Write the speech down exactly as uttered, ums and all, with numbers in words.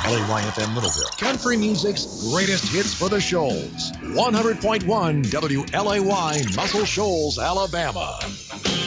L A Y F M Littleville, country music's greatest hits for the Shoals. one hundred point one W L A Y, Muscle Shoals, Alabama.